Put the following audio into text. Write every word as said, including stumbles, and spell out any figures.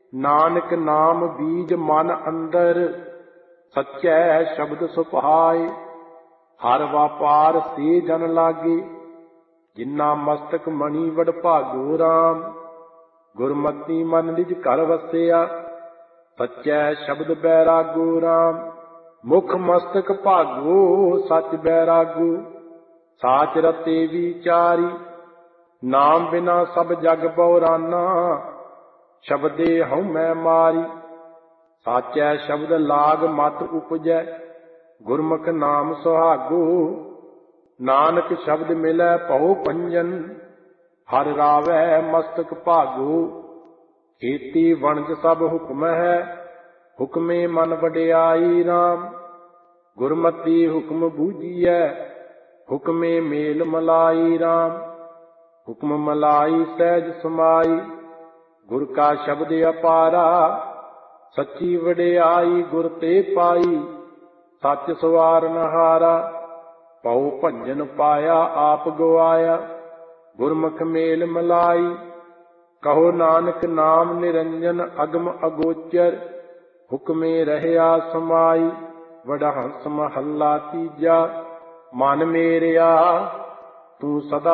ਨਾਨਕ ਨਾਮ ਬੀਜ ਮਨ ਅੰਦਰ, ਸੱਚੈ ਸ਼ਬਦ ਸੁਭਾਏ। ਹਰ ਵਾਪਾਰ ਸੇ ਜਨ ਲਾਗੇ, ਜਿਨਾ ਮਸਤਕ ਮਣੀ ਵਡਭਾਗੋ ਰਾਮ। ਗੁਰਮਤਿ ਮਨ ਨਿਜ ਘਰ ਵਸਿਆ, ਸੱਚੈ ਸ਼ਬਦ ਬੈਰਾਗੋ ਰਾਮ। ਮੁਖ ਮਸਤਕ ਭਾਗੋ ਸਚ ਬੈਰਾਗੋ, ਸਾਚ ਰਤੇ ਵਿਚਾਰੀ। ਨਾਮ ਬਿਨਾ ਸਭ ਜਗ ਬਉਰਾਨਾ, ਸ਼ਬਦੇ ਹਉਮੈ ਮਾਰੀ। ਸਾਚੈ ਸ਼ਬਦ ਲਾਗ ਮਤ ਉਪਜੈ, ਗੁਰਮੁਖ ਨਾਮ ਸੁਹਾਗੋ। ਨਾਨਕ ਸ਼ਬਦ ਮਿਲੈ ਭਉ ਭੰਜਨ, ਹਰਿ ਰਾਵੈ ਮਸਤਕ ਭਾਗੋ। ਖੇਤੀ ਵਣਜ ਸਭ ਹੁਕਮ ਹੈ, ਹੁਕਮੇ ਮਨ ਵਡਿਆਈ ਰਾਮ। ਗੁਰਮਤਿ ਹੁਕਮ ਬੂਝੀਐ, ਹੁਕਮੇ ਮੇਲ ਮਲਾਈ ਰਾਮ। ਹੁਕਮ ਮਲਾਈ ਸਹਿਜ ਸਮਾਈ, ਗੁਰ ਕਾ ਸ਼ਬਦ ਅਪਾਰਾ। ਸੱਚੀ ਵਡਿਆਈ ਗੁਰ ਤੇ ਪਾਈ, ਸੱਚ ਸਵਾਰਨ ਹਾਰਾ। ਭਉ ਭੰਜਨ ਪਾਇਆ ਆਪ ਗਵਾਇਆ, ਗੁਰਮੁਖ ਮੇਲ ਮਲਾਈ। ਕਹੋ ਨਾਨਕ ਨਾਮ ਨਿਰੰਜਨ ਅਗਮ ਅਗੋਚਰ, ਹੁਕਮੇ ਰਹਿਆ ਸਮਾਈ। ਵਡਹੰਸ ਮਹੱਲਾ ਤੀਜਾ। ਮਨ ਮੇਰਿਆ ਤੂੰ ਸਦਾ